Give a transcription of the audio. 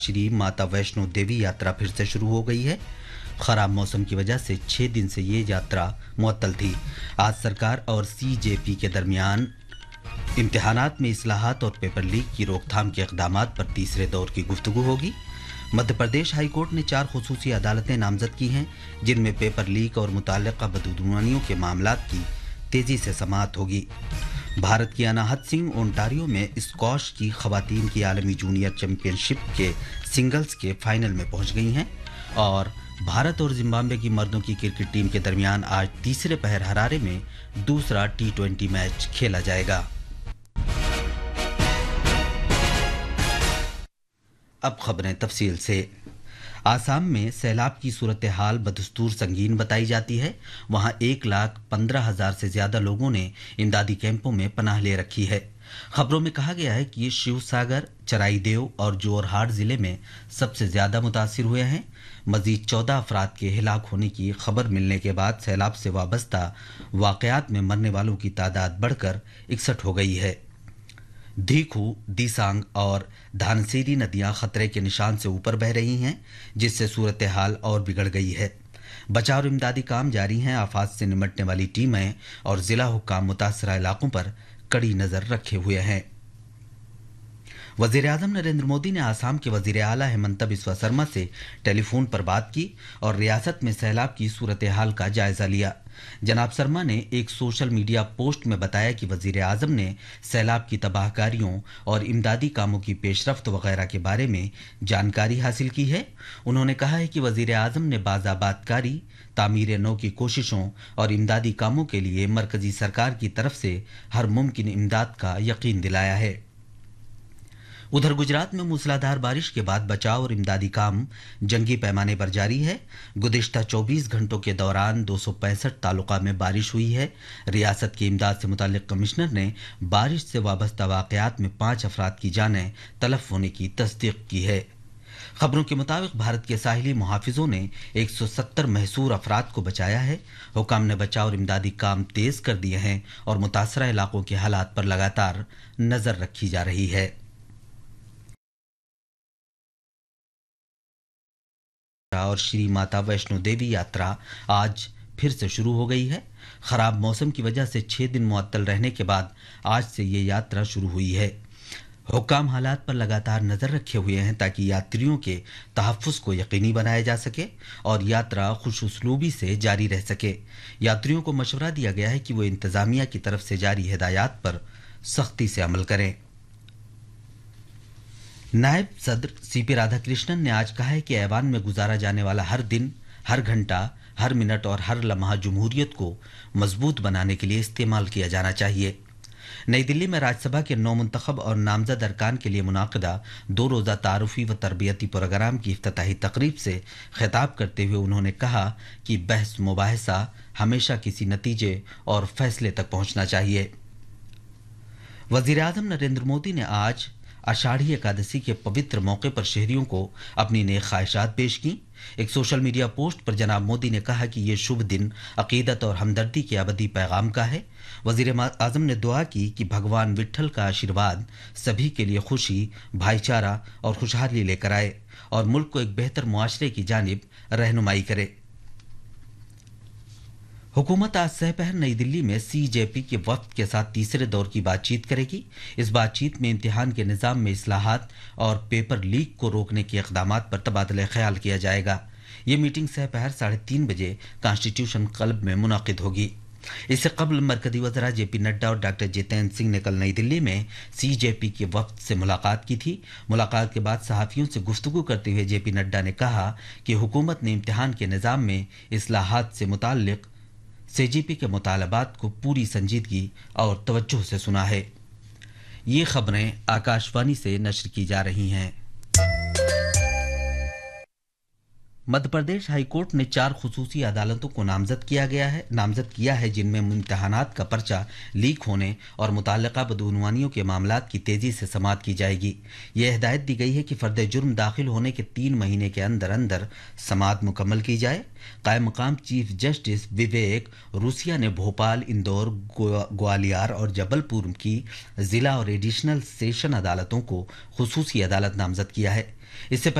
श्री माता वैष्णो देवी यात्रा फिर से शुरू हो गई है। खराब मौसम की वजह से 6 दिन से ये यात्रा मुअत्तल थी। आज सरकार और सीजेपी के दरमियान इम्तिहानात में इस्लाहात और पेपर लीक की रोकथाम के इक़दामात पर तीसरे दौर की गुफ्तगू होगी। मध्य प्रदेश हाई कोर्ट ने 4 खुसूसी अदालतें नामजद की हैं, जिनमें पेपर लीक और मुताल्लिक़ा बदगुमानियों के मामलात की तेजी से समाअत होगी। भारत की अनाहत सिंह ओंटारियो में स्क्वॉश की खवातीन की आलमी जूनियर चैंपियनशिप के सिंगल्स के फाइनल में पहुंच गई हैं और भारत और जिम्बाब्वे की मर्दों की क्रिकेट टीम के दरमियान आज तीसरे पहर हरारे में दूसरा T20 मैच खेला जाएगा। अब खबरें तफसील से। आसाम में सैलाब की सूरत हाल बदस्तूर संगीन बताई जाती है। वहां 1,15,000 से ज्यादा लोगों ने इमदादी कैंपों में पनाह ले रखी है। खबरों में कहा गया है कि ये शिवसागर, चराईदेव और जोरहाट जिले में सबसे ज्यादा मुतासिर हुए हैं। मजीद 14 अफराद के हिलाक होने की खबर मिलने के बाद सैलाब से वाबस्ता वाकयात में मरने वालों की तादाद बढ़कर 61 हो गई है। धीखू, दीसांग और धानसेरी नदियां खतरे के निशान से ऊपर बह रही हैं, जिससे सूरत हाल और बिगड़ गई है। बचाव और इमदादी काम जारी हैं। आफात से निमटने वाली टीमें और जिला हुक्काम मुतासरा इलाकों पर कड़ी नजर रखे हुए हैं। वजीर आजम नरेंद्र मोदी ने आसाम के वजीर आला हेमंत बिस्वा शर्मा से टेलीफोन पर बात की और रियासत में सैलाब की सूरत हाल का जायजा लिया। जनाब शर्मा ने एक सोशल मीडिया पोस्ट में बताया कि वजीर आजम ने सैलाब की तबाहकारियों और इमदादी कामों की पेशरफ्त वगैरह के बारे में जानकारी हासिल की है। उन्होंने कहा है कि वजीर आजम ने बाज़ाबातकारी, तामीर नौ की कोशिशों और इमदादी कामों के लिए मरकजी सरकार की तरफ से हर मुमकिन इमदाद का यकीन दिलाया है। उधर गुजरात में मूसलाधार बारिश के बाद बचाव और इमदादी काम जंगी पैमाने पर जारी है। गुज़िश्ता 24 घंटों के दौरान 265 तालुका में बारिश हुई है। रियासत की इमदाद से मुताल्लिक कमिश्नर ने बारिश से वाबस्ता वाकयात में 5 अफराद की जानें तलफ होने की तस्दीक की है। खबरों के मुताबिक भारत के साहिली मुहाफिजों ने 170 महसूर अफराद को बचाया है। हुकाम ने बचाव और इमदादी काम तेज कर दिए हैं और मुतासरा इलाकों के हालात पर लगातार नजर रखी जा रही है। और श्री माता वैष्णो देवी यात्रा आज फिर से शुरू हो गई है। खराब मौसम की वजह से 6 दिन मुअत्तल रहने के बाद आज से ये यात्रा शुरू हुई है। हुक्काम हालात पर लगातार नजर रखे हुए हैं ताकि यात्रियों के तहफ़्फ़ुज़ को यकीनी बनाया जा सके और यात्रा खुशउस्लूबी से जारी रह सके। यात्रियों को मशवरा दिया गया है कि वो इंतज़ामिया की तरफ से जारी हिदायत पर सख्ती से अमल करें। नायब सदर सीपी राधाकृष्णन ने आज कहा है कि ऐवान में गुजारा जाने वाला हर दिन, हर घंटा, हर मिनट और हर लम्हा जमहूरियत को मजबूत बनाने के लिए इस्तेमाल किया जाना चाहिए। नई दिल्ली में राज्यसभा के 9 मुंतखब और नामजद अरकान के लिए मुनाकिदा 2 रोज़ा तारुफी व तरबियती प्रोग्राम की इफ्तिताही तकरीब से खिताब करते हुए उन्होंने कहा कि बहस मुबाहिसा हमेशा किसी नतीजे और फैसले तक पहुंचना चाहिए। वज़ीर आज़म नरेंद्र मोदी ने आज आषाढ़ी एकादशी के पवित्र मौके पर शहरियों को अपनी नेक ख्वाहिशात पेश की। एक सोशल मीडिया पोस्ट पर जनाब मोदी ने कहा कि ये शुभ दिन अकीदत और हमदर्दी के अबदी पैगाम का है। वज़ीर आज़म ने दुआ की कि भगवान विट्ठल का आशीर्वाद सभी के लिए खुशी, भाईचारा और खुशहाली लेकर आए और मुल्क को एक बेहतर मुआशरे की जानिब रहनुमाई करे। हुकूमत आज सहपहर नई दिल्ली में सीजेपी के वफ्द के साथ तीसरे दौर की बातचीत करेगी। इस बातचीत में इम्तिहान के निज़ाम में इस्लाहात और पेपर लीक को रोकने के इक़दामात पर तबादला ख्याल किया जाएगा। ये मीटिंग सहपहर 3:30 बजे कॉन्स्टिट्यूशन क्लब में मुनाकिद होगी। इससे कबल मरकज़ी वज़रा जेपी नड्डा और डॉक्टर जितेंद्र सिंह ने कल नई दिल्ली में सीजेपी के वफ्द से मुलाकात की थी। मुलाकात के बाद सहाफ़ियों से गुफ्तगू करते हुए जेपी नड्डा ने कहा कि हुकूमत ने इम्तिहान के निज़ाम में इस्लाहात से मुताल्लिक़ सीजेपी के मुतालबात को पूरी संजीदगी और तवज्जो से सुना है। ये खबरें आकाशवाणी से नश्र की जा रही हैं। मध्य प्रदेश हाईकोर्ट ने 4 खुसूसी अदालतों को नामजद किया है जिनमें इम्तिहानात का पर्चा लीक होने और मुतल्लिका बदउनवानियों के मामलात की तेजी से समाअत की जाएगी। यह हिदायत दी गई है कि फर्द जुर्म दाखिल होने के 3 महीने के अंदर अंदर समाअत मुकम्मल की जाए। कायम मकाम चीफ जस्टिस विवेक रूसिया ने भोपाल, इंदौर, ग्वालियर और जबलपुर की जिला और एडिशनल सेशन अदालतों को खुसूसी अदालत नामजद किया है। इससे